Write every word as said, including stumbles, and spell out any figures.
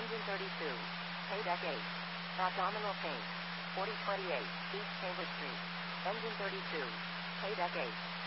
Engine thirty-two. Pay deck eight. Abdominal paint. forty twenty-eight. East Chamber Street. Engine thirty-two. Pay deck eight.